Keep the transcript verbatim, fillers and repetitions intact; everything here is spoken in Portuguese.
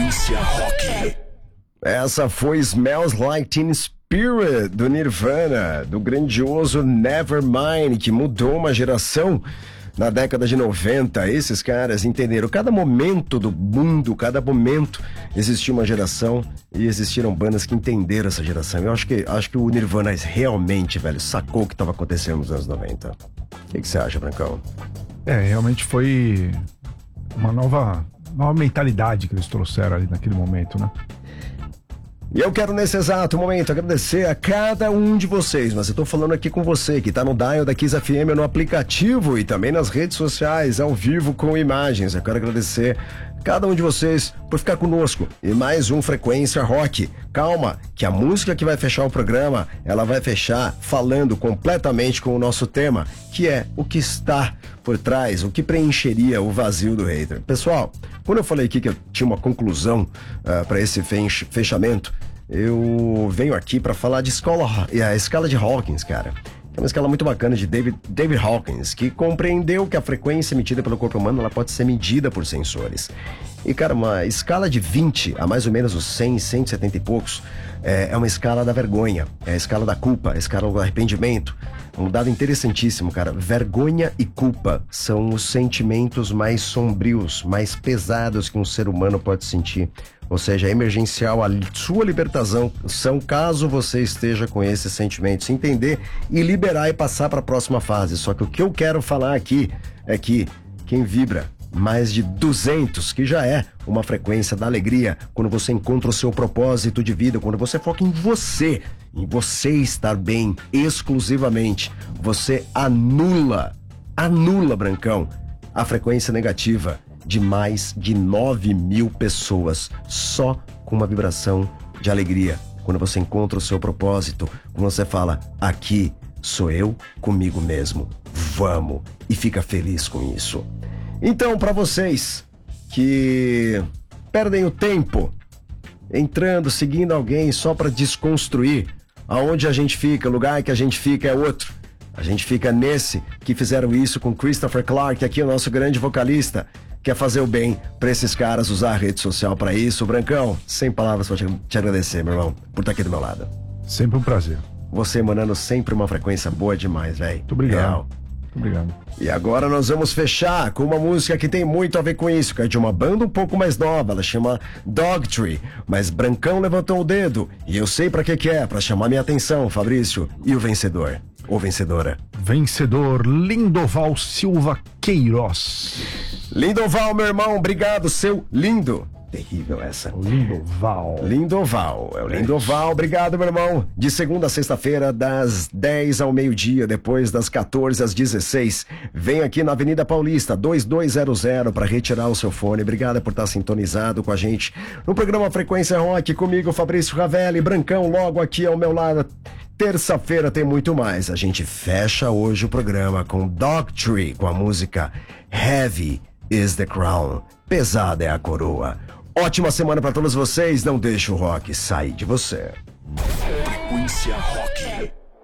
Frequência Rock. Essa foi Smells Like Teen Spirit, do Nirvana, do grandioso Nevermind, que mudou uma geração na década de noventa. Esses caras entenderam cada momento do mundo, cada momento existia uma geração e existiram bandas que entenderam essa geração. Eu acho que, acho que o Nirvana realmente, velho, sacou o que estava acontecendo nos anos noventa. O que, que você acha, Brancão? É, realmente foi uma nova, nova mentalidade que eles trouxeram ali naquele momento, né? E eu quero nesse exato momento agradecer a cada um de vocês, mas eu tô falando aqui com você que tá no dial da Kiss F M, no aplicativo e também nas redes sociais, ao vivo com imagens. Eu quero agradecer cada um de vocês por ficar conosco e mais um Frequência Rock. Calma, que a música que vai fechar o programa, ela vai fechar falando completamente com o nosso tema, que é o que está por trás, o que preencheria o vazio do hater. Pessoal, quando eu falei aqui que eu tinha uma conclusão uh, para esse fechamento, eu venho aqui para falar de escola, a escala de Hawkins, cara. É uma escala muito bacana de David, David Hawkins, que compreendeu que a frequência emitida pelo corpo humano ela pode ser medida por sensores. E, cara, uma escala de vinte a mais ou menos os cem, cento e setenta e poucos é, é uma escala da vergonha, é a escala da culpa, é a escala do arrependimento. Um dado interessantíssimo, cara. Vergonha e culpa são os sentimentos mais sombrios, mais pesados que um ser humano pode sentir. Ou seja, é emergencial a sua libertação são caso você esteja com esses sentimentos. Entender e liberar e passar para a próxima fase. Só que o que eu quero falar aqui é que quem vibra mais de duzentos, que já é uma frequência da alegria, quando você encontra o seu propósito de vida, quando você foca em você, em você estar bem exclusivamente, você anula, anula, Brancão, a frequência negativa de mais de nove mil pessoas só com uma vibração de alegria. Quando você encontra o seu propósito, quando você fala, aqui sou eu comigo mesmo, vamos, e fica feliz com isso. Então, para vocês que perdem o tempo entrando, seguindo alguém só para desconstruir aonde a gente fica, o lugar que a gente fica é outro. A gente fica nesse que fizeram isso com Christopher Clark, aqui é o nosso grande vocalista. Quer fazer o bem pra esses caras, usar a rede social pra isso. Brancão, sem palavras pra te agradecer, meu irmão, por estar aqui do meu lado. Sempre um prazer. Você emanando sempre uma frequência boa demais, velho. Muito obrigado. Real. Muito obrigado. E agora nós vamos fechar com uma música que tem muito a ver com isso, que é de uma banda um pouco mais nova, ela chama Dogtree, mas Brancão levantou o dedo e eu sei pra que que é, pra chamar minha atenção, Fabrício, e o vencedor, ou vencedora. Vencedor, Lindoval Silva Queiroz. Lindoval, meu irmão, obrigado, seu lindo. Terrível essa. Lindoval. Lindoval, é o Lindoval, obrigado, meu irmão. De segunda a sexta-feira, das dez ao meio-dia, depois das quatorze às dezesseis. Vem aqui na Avenida Paulista, dois dois zero zero, para retirar o seu fone. Obrigado por estar sintonizado com a gente no programa Frequência Rock, comigo, Fabrício Ravelli, Brancão, logo aqui ao meu lado. Terça-feira tem muito mais. A gente fecha hoje o programa com Dogtree, com a música Heavy is the Crown. Pesada é a coroa. Ótima semana pra todos vocês. Não deixe o rock sair de você. Frequência Rock.